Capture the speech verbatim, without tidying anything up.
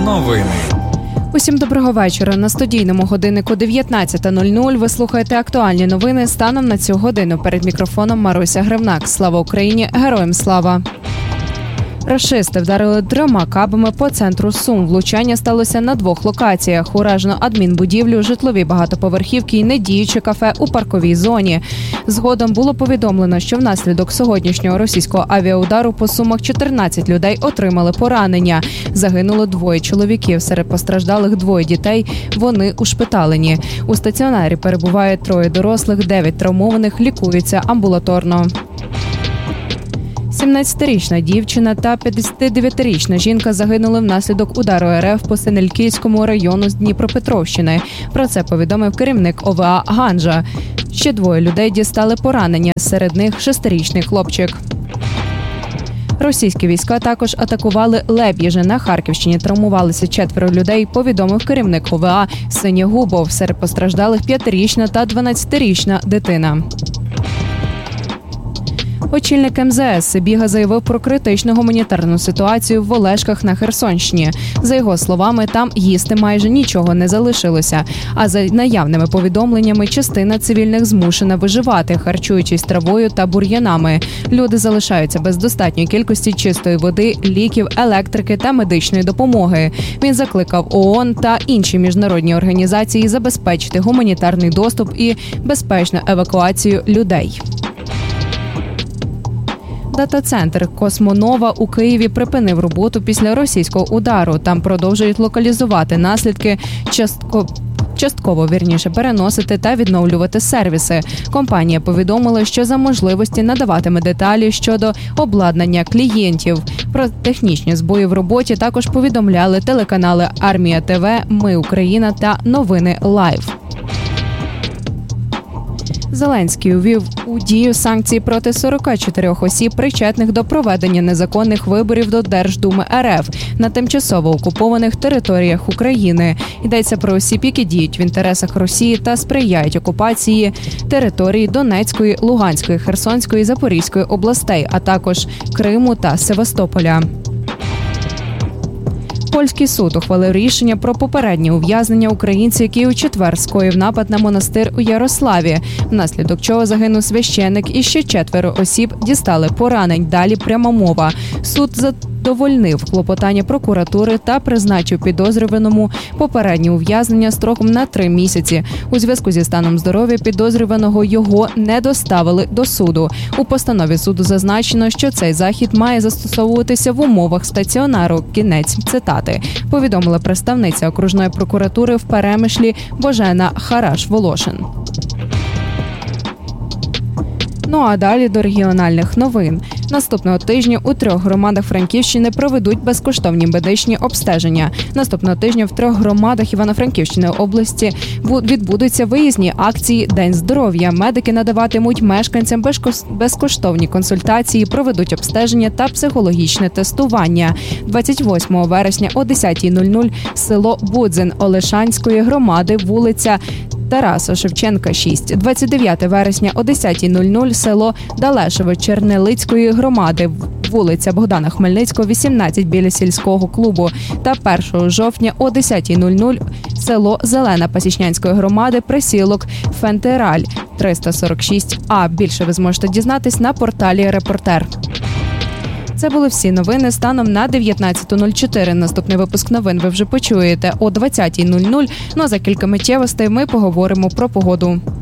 новини. Усім доброго вечора. На студійному годиннику дев'ятнадцята нуль нуль ви слухаєте актуальні новини станом на цю годину. Перед мікрофоном Маруся Гривнак. Слава Україні! Героям слава! Рашисти вдарили трьома кабами по центру Сум. Влучання сталося на двох локаціях. Уражено адмінбудівлю, житлові багатоповерхівки і недіюче кафе у парковій зоні. Згодом було повідомлено, що внаслідок сьогоднішнього російського авіаудару по Сумах чотирнадцять людей отримали поранення. Загинуло двоє чоловіків. Серед постраждалих двоє дітей. Вони ушпиталені. У стаціонарі перебуває троє дорослих, дев'ять травмованих, лікуються амбулаторно. сімнадцятирічна дівчина та п'ятдесятидев'ятирічна жінка загинули внаслідок удару РФ по Синельниківському району з Дніпропетровщини. Про це повідомив керівник О В А Ганжа. Ще двоє людей дістали поранення, серед них шестирічний хлопчик. Російські війська також атакували Леб'їже на Харківщині. Травмувалися четверо людей, повідомив керівник О В А Синєгубов. Серед постраждалих п'ятирічна та дванадцятирічна дитина. Очільник Ем Зе Ес Сибіга заявив про критичну гуманітарну ситуацію в Олешках на Херсонщині. За його словами, там їсти майже нічого не залишилося. А за наявними повідомленнями, частина цивільних змушена виживати, харчуючись травою та бур'янами. Люди залишаються без достатньої кількості чистої води, ліків, електрики та медичної допомоги. Він закликав О О Н та інші міжнародні організації забезпечити гуманітарний доступ і безпечну евакуацію людей. Дата-центр «Космонова» у Києві припинив роботу після російського удару. Там продовжують локалізувати наслідки, частково, частково вірніше переносити та відновлювати сервіси. Компанія повідомила, що за можливості надаватиме деталі щодо обладнання клієнтів. Про технічні збої в роботі також повідомляли телеканали «Армія ТВ», «Ми Україна» та «Новини Лайв». Зеленський увів у дію санкції проти сорока чотирьох осіб, причетних до проведення незаконних виборів до Держдуми Ер Еф на тимчасово окупованих територіях України. Йдеться про осіб, які діють в інтересах Росії та сприяють окупації території Донецької, Луганської, Херсонської, Запорізької областей, а також Криму та Севастополя. Польський суд ухвалив рішення про попереднє ув'язнення українця, який у четвер скоїв напад на монастир у Ярославі, внаслідок чого загинув священик і ще четверо осіб дістали поранень. Далі пряма мова. Суд задовольнив клопотання прокуратури та призначив підозрюваному попереднє ув'язнення строком на три місяці. У зв'язку зі станом здоров'я підозрюваного його не доставили до суду. У постанові суду зазначено, що цей захід має застосовуватися в умовах стаціонару. Кінець цитати. Повідомила представниця окружної прокуратури в Перемишлі Божена Хараш-Волошин. Ну а далі до регіональних новин. Наступного тижня у трьох громадах Франківщини проведуть безкоштовні медичні обстеження. Наступного тижня в трьох громадах Івано-Франківщини області відбудуться виїзні акції «День здоров'я». Медики надаватимуть мешканцям безкоштовні консультації, проведуть обстеження та психологічне тестування. двадцять восьмого вересня о десятій нуль нуль село Будзин Олешанської громади, вулиця Тараса Шевченка, шість. двадцять дев'ятого вересня о десятій нуль нуль село Далешеве Чернелицької громади, вулиця Богдана Хмельницького, вісімнадцять біля сільського клубу. Та першого жовтня о десятій нуль нуль село Зелена Пасічнянської громади, присілок Фентераль, триста сорок шість А. Більше ви зможете дізнатись на порталі «Репортер». Це були всі новини станом на дев'ятнадцяту нуль чотири. Наступний випуск новин ви вже почуєте о двадцятій нуль нуль. Ну а за кілька миттєвостей ми поговоримо про погоду.